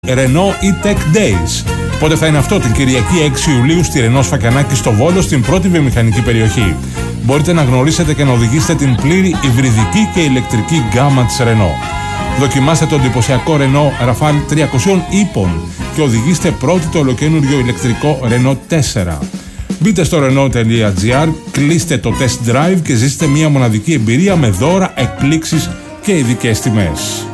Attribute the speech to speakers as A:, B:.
A: Renault E-Tech Days. Πότε θα είναι αυτό? Την Κυριακή 6 Ιουλίου στη Renault Σφακιανάκη στο Βόλο, στην πρώτη βιομηχανική περιοχή. Μπορείτε να γνωρίσετε και να οδηγήσετε την πλήρη υβριδική και ηλεκτρική γκάμα της Renault. Δοκιμάστε το εντυπωσιακό Renault Rafale 300 ύπων και οδηγήστε πρώτη το ολοκαίνουργιο ηλεκτρικό Renault 4. Μπείτε στο Renault.gr, κλείστε το test drive και ζήστε μια μοναδική εμπειρία με δώρα, εκπλήξεις και ειδικές τιμές.